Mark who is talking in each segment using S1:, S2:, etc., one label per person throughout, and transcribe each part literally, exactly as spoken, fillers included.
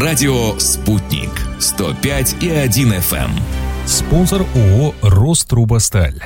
S1: Радио «Спутник». сто пять и один эф эм.
S2: Спонсор ООО «Рострубосталь».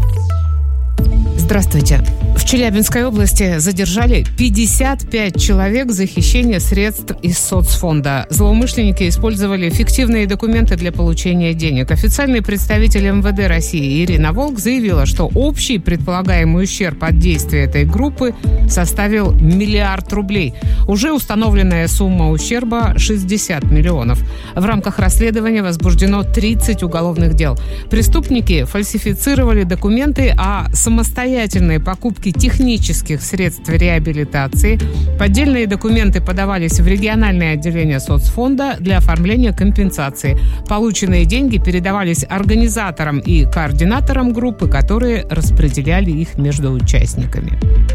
S3: Здравствуйте. В Челябинской области задержали пятьдесят пять человек за хищение средств из соцфонда. Злоумышленники использовали фиктивные документы для получения денег. Официальный представитель эм вэ дэ России Ирина Волк заявила, что общий предполагаемый ущерб от действия этой группы составил миллиард рублей. Уже установленная сумма ущерба – шестьдесят миллионов. В рамках расследования возбуждено тридцать уголовных дел. Преступники фальсифицировали документы о самостоятельной покупке технических средств реабилитации. Поддельные документы подавались в региональное отделение соцфонда для оформления компенсации. Полученные деньги передавались организаторам и координаторам группы, которые распределяли их между участниками.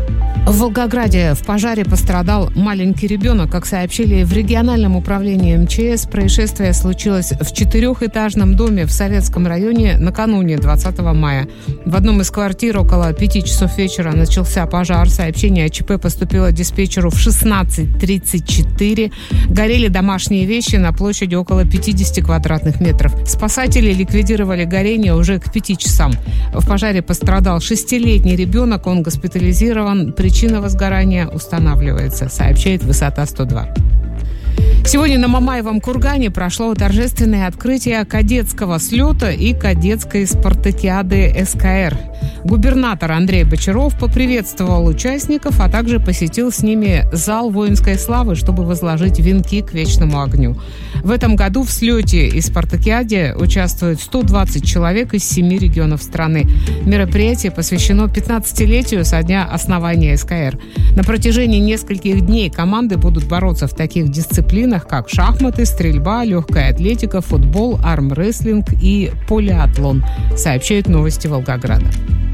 S3: В Волгограде в пожаре пострадал маленький ребенок. Как сообщили в региональном управлении эм че эс, происшествие случилось в четырехэтажном доме в Советском районе накануне двадцатого мая. В одном из квартир около пяти часов вечера начался пожар. Сообщение о ЧП поступило диспетчеру в шестнадцать тридцать четыре. Горели домашние вещи на площади около пятьдесят квадратных метров. Спасатели ликвидировали горение уже к пяти часам. В пожаре пострадал шестилетний ребенок. Он госпитализирован. Причина возгорания устанавливается, сообщает Высота сто два. Сегодня на Мамаевом кургане прошло торжественное открытие кадетского слета и кадетской спартакиады эс ка эр. Губернатор Андрей Бочаров поприветствовал участников, а также посетил с ними зал воинской славы, чтобы возложить венки к вечному огню. В этом году в слете и спартакиаде участвуют сто двадцать человек из семи регионов страны. Мероприятие посвящено пятнадцатилетию со дня основания эс ка эр. На протяжении нескольких дней команды будут бороться в таких дисциплинах, как шахматы, стрельба, легкая атлетика, футбол, армрестлинг и полиатлон, сообщают Новости Волгограда.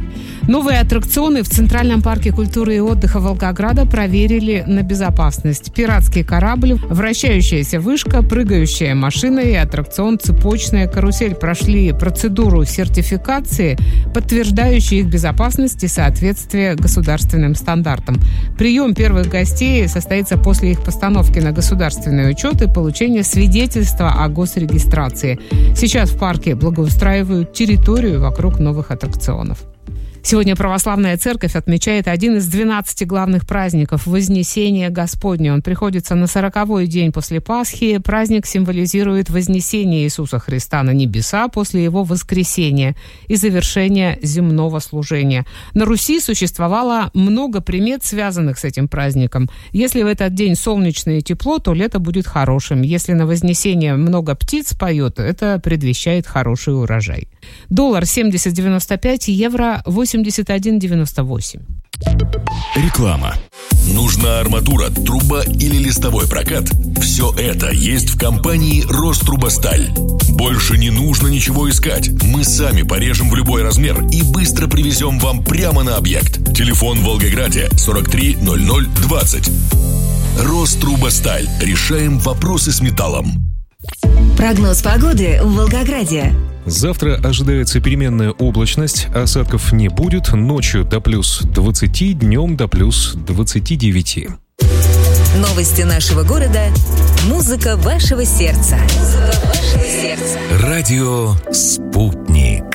S3: Новые аттракционы в Центральном парке культуры и отдыха Волгограда проверили на безопасность. Пиратский корабль, вращающаяся вышка, прыгающая машина и аттракцион «Цепочная карусель» прошли процедуру сертификации, подтверждающую их безопасность и соответствие государственным стандартам. Прием первых гостей состоится после их постановки на государственный учет и получения свидетельства о госрегистрации. Сейчас в парке благоустраивают территорию вокруг новых аттракционов. Сегодня Православная Церковь отмечает один из двенадцати главных праздников – Вознесение Господне. Он приходится на сороковой день после Пасхи. Праздник символизирует вознесение Иисуса Христа на небеса после Его воскресения и завершения земного служения. На Руси существовало много примет, связанных с этим праздником. Если в этот день солнечно и тепло, то лето будет хорошим. Если на Вознесение много птиц поет, это предвещает хороший урожай. Доллар семьдесят девяносто пять, евро восемьдесят один девяносто восемь.
S1: Реклама. Нужна арматура, труба или листовой прокат? Все это есть в компании «Рострубосталь». Больше не нужно ничего искать. Мы сами порежем в любой размер и быстро привезем вам прямо на объект. Телефон в Волгограде сорок три ноль ноль двадцать. «Рострубосталь». Решаем вопросы с металлом.
S4: Прогноз погоды в Волгограде.
S2: Завтра ожидается переменная облачность, осадков не будет, ночью до плюс двадцати, днем до плюс двадцати девяти.
S4: Новости нашего города. Музыка вашего сердца. Музыка вашего сердца.
S1: Радио «Спутник».